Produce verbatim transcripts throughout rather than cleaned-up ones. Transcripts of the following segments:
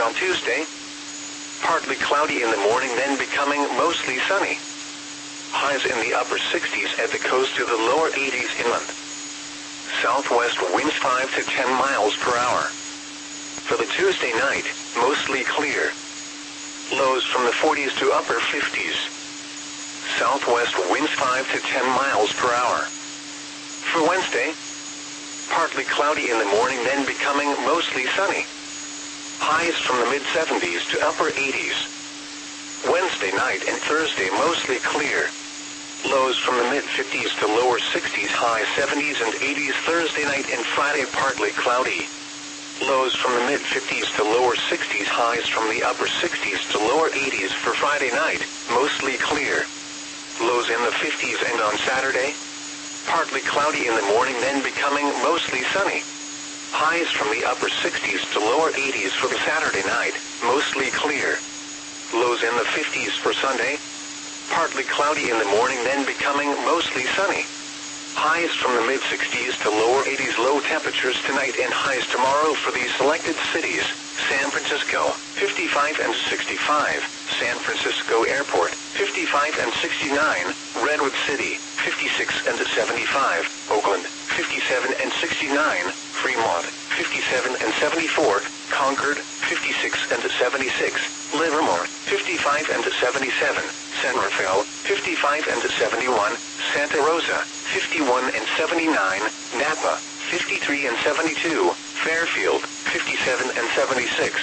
on Tuesday, partly cloudy in the morning, then becoming mostly sunny. Highs in the upper sixties at the coast to the lower eighties inland. Southwest winds five to ten miles per hour. For the Tuesday night, mostly clear. Lows from the forties to upper fifties. Southwest winds five to ten miles per hour. For Wednesday, partly cloudy in the morning, then becoming mostly sunny. Highs from the mid seventies to upper eighties. Wednesday night and Thursday mostly clear. Lows from the mid fifties to lower sixties, high seventies and eighties. Thursday night and Friday partly cloudy. Lows from the mid fifties to lower sixties, highs from the upper sixties to lower eighties. For Friday night, mostly clear. Lows in the fifties. And on Saturday, partly cloudy in the morning, then becoming mostly sunny. Highs from the upper sixties to lower eighties. For the Saturday night, mostly clear. Lows in the fifties. For Sunday, partly cloudy in the morning, then becoming mostly sunny. Highs from the mid sixties to lower eighties. Low temperatures tonight and highs tomorrow for these selected cities: San Francisco, fifty-five and sixty-five, San Francisco Airport, fifty-five and sixty-nine, Redwood City, fifty-six and seventy-five, Oakland, fifty-seven and sixty-nine, Fremont, fifty-seven and seventy-four, Concord, fifty-six and seventy-six, Livermore, fifty-five and seventy-seven, San Rafael, fifty-five and seventy-one, Santa Rosa, fifty-one and seventy-nine, Napa, fifty-three and seventy-two, Fairfield, fifty-seven and seventy-six.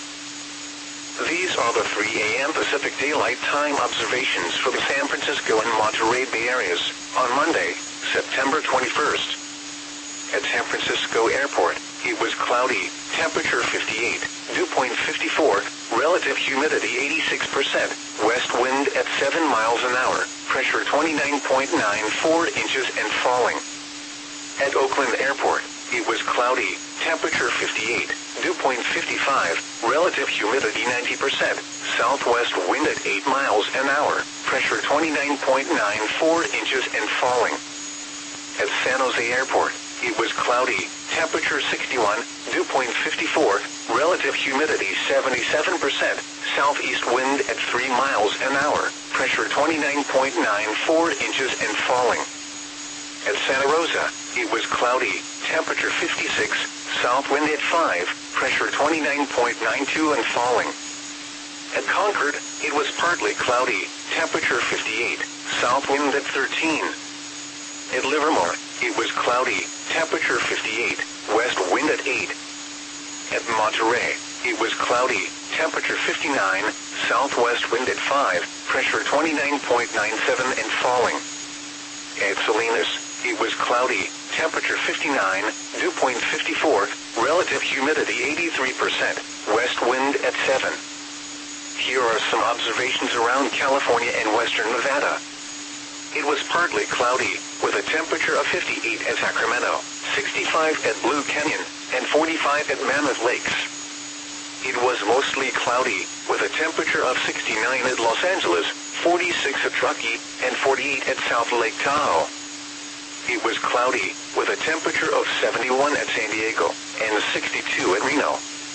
These are the three A M Pacific Daylight Time observations for the San Francisco and Monterey Bay areas on Monday, September twenty-first. At San Francisco Airport, it was cloudy, temperature fifty-eight, dew point fifty-four, relative humidity eighty-six percent, west wind at seven miles an hour, pressure twenty-nine point nine four inches and falling. At Oakland Airport, it was cloudy, temperature fifty-eight, dew point fifty-five, relative humidity ninety percent, southwest wind at eight miles an hour, pressure twenty-nine point nine four inches and falling. At San Jose Airport, it was cloudy, temperature sixty-one, dew point fifty-four, relative humidity seventy-seven percent, southeast wind at three miles an hour, pressure twenty-nine point nine four inches and falling. At Santa Rosa, it was cloudy, temperature fifty-six, south wind at five, pressure twenty-nine point nine two and falling. At Concord, it was partly cloudy, temperature fifty-eight, south wind at thirteen. At Livermore, it was cloudy, temperature fifty-eight, west wind at eight. At Monterey, it was cloudy, temperature fifty-nine, southwest wind at five, pressure twenty-nine point nine seven and falling. At Salinas, it was cloudy, temperature fifty-nine, dew point fifty-four, relative humidity eighty-three percent, west wind at seven. Here are some observations around California and western Nevada. It was partly cloudy, with a temperature of fifty-eight at Sacramento, sixty-five at Blue Canyon, and forty-five at Mammoth Lakes. It was mostly cloudy, with a temperature of sixty-nine at Los Angeles, forty-six at Truckee, and forty-eight at South Lake Tahoe. It was cloudy, with a temperature of seventy-one at San Diego, and sixty-two at Reno.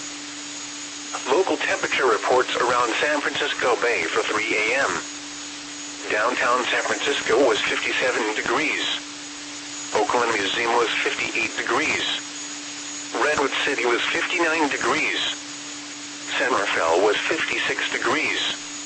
Local temperature reports around San Francisco Bay for three A M Downtown San Francisco was fifty-seven degrees. Oakland Museum was fifty-eight degrees. Redwood City was fifty-nine degrees. San Rafael was fifty-six degrees.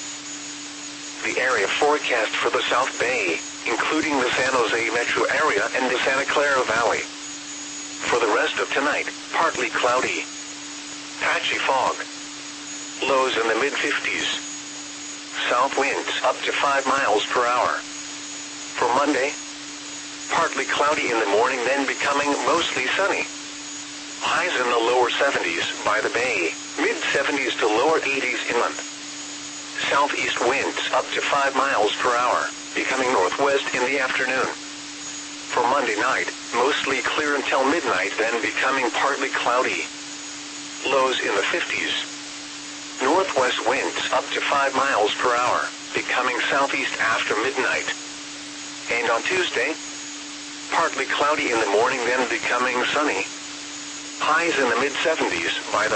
The area forecast for the South Bay, including the San Jose metro area and the Santa Clara Valley. For the rest of tonight, partly cloudy. Patchy fog. Lows in the mid fifties. South winds up to five miles per hour. For Monday, partly cloudy in the morning, then becoming mostly sunny. Highs in the lower seventies by the bay, mid seventies to lower eighties inland. Southeast winds up to five miles per hour, becoming northwest in the afternoon. For Monday night, mostly clear until midnight, then becoming partly cloudy. Lows in the fifties. Northwest winds up to five miles per hour, becoming southeast after midnight. And on Tuesday, partly cloudy in the morning, then becoming sunny. Highs in the mid seventies by the